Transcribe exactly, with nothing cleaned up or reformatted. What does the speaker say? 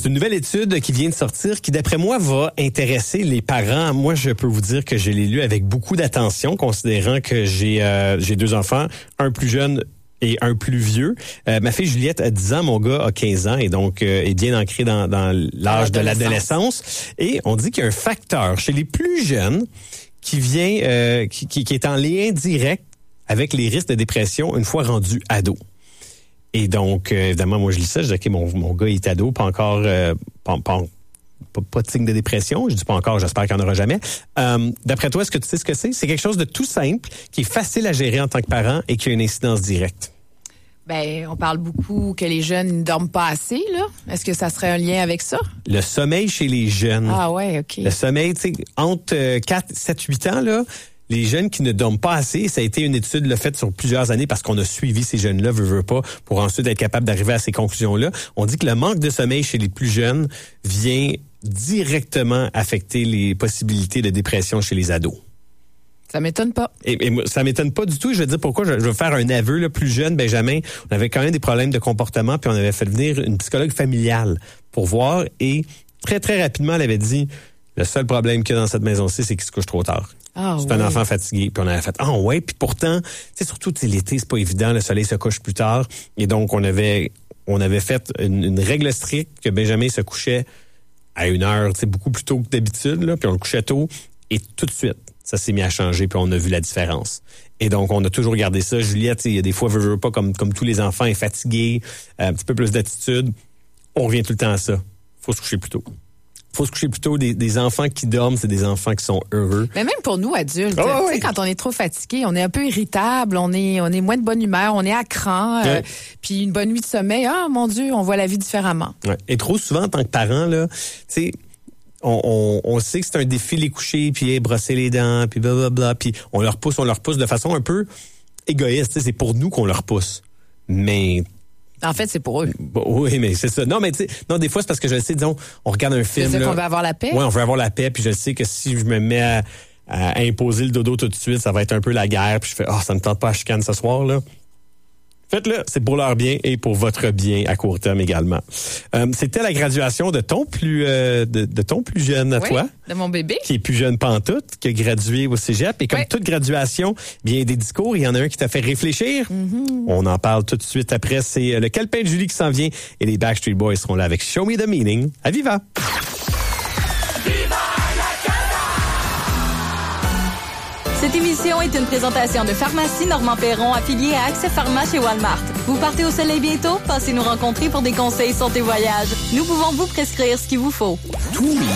une nouvelle étude qui vient de sortir qui, d'après moi, va intéresser les parents. Moi, je peux vous dire que je l'ai lu avec beaucoup d'attention, considérant que j'ai euh, j'ai deux enfants, un plus jeune et un plus vieux. Euh, ma fille Juliette a dix ans, mon gars a quinze ans et donc euh, est bien ancré dans, dans l'âge de l'adolescence. Et on dit qu'il y a un facteur chez les plus jeunes qui vient, euh, qui, qui, qui est en lien direct avec les risques de dépression une fois rendu ado. Et donc, euh, évidemment, moi je lis ça, je dis ok, mon, mon gars il est ado, pas encore, euh, pas, pas, pas, pas de signe de dépression. Je dis pas encore, j'espère qu'il n'y en aura jamais. Euh, d'après toi, est-ce que tu sais ce que c'est? C'est quelque chose de tout simple, qui est facile à gérer en tant que parent et qui a une incidence directe. Ben, on parle beaucoup que les jeunes ne dorment pas assez, là. Est-ce que ça serait un lien avec ça? Le sommeil chez les jeunes. Ah ouais, OK. Le sommeil, tu sais, entre quatre, sept, huit ans, là, les jeunes qui ne dorment pas assez, ça a été une étude là, faite sur plusieurs années parce qu'on a suivi ces jeunes-là, veut, veut pas, pour ensuite être capable d'arriver à ces conclusions-là. On dit que le manque de sommeil chez les plus jeunes vient directement affecter les possibilités de dépression chez les ados. Ça m'étonne pas. Et, et ça m'étonne pas du tout. Je vais dire pourquoi. Je, je vais faire un aveu. Là, plus jeune, Benjamin, on avait quand même des problèmes de comportement, puis on avait fait venir une psychologue familiale pour voir. Et très, très rapidement, elle avait dit, le seul problème qu'il y a dans cette maison-ci, c'est qu'il se couche trop tard. Ah, c'est ouais. un enfant fatigué. Puis on avait fait, ah oh, ouais. Puis pourtant, tu sais, surtout l'été, c'est pas évident. Le soleil se couche plus tard. Et donc, on avait, on avait fait une, une règle stricte que Benjamin se couchait à une heure, tu sais, beaucoup plus tôt que d'habitude. Là, puis on le couchait tôt. Et tout de suite, ça s'est mis à changer, puis on a vu la différence. Et donc, on a toujours gardé ça. Juliette, il y a des fois, veut, veut pas, comme, comme tous les enfants, est fatiguée, un petit peu plus d'attitude. On revient tout le temps à ça. Faut se coucher plus tôt. Faut se coucher plus tôt. Des, des enfants qui dorment, c'est des enfants qui sont heureux. Mais même pour nous, adultes, oh, tu sais, oui. quand on est trop fatigué, on est un peu irritable, on est, on est moins de bonne humeur, on est à cran, euh, ouais. Puis une bonne nuit de sommeil, ah, mon Dieu, on voit la vie différemment. Ouais. Et trop souvent, en tant que parent, là, tu sais, On, on, on sait que c'est un défi les coucher, puis hey, brosser les dents, puis blablabla, puis on leur pousse, on leur pousse de façon un peu égoïste. C'est pour nous qu'on leur pousse. Mais en fait, c'est pour eux. Bah, oui, mais c'est ça. Non, mais tu sais, non, des fois c'est parce que je sais, disons, on regarde un film. C'est là, qu'on veut avoir la paix. Oui, on veut avoir la paix, puis je sais que si je me mets à, à imposer le dodo tout de suite, ça va être un peu la guerre, puis je fais, ah, oh, ça me tente pas à chicane ce soir là. Faites-le, c'est pour leur bien et pour votre bien à court terme également. Euh, c'était la graduation de ton plus euh, de, de ton plus jeune à oui, toi, de mon bébé, qui est plus jeune pantoute, qui a gradué au cégep. Et comme oui. toute graduation, bien des discours, il y en a un qui t'a fait réfléchir. Mm-hmm. On en parle tout de suite après. C'est le calepin de Julie qui s'en vient et les Backstreet Boys seront là avec Show Me the Meaning. À Viva! Cette émission est une présentation de Pharmacie Normand-Perron affiliée à Accès Pharma chez Walmart. Vous partez au soleil bientôt? Passez nous rencontrer pour des conseils santé voyage. Nous pouvons vous prescrire ce qu'il vous faut. Tous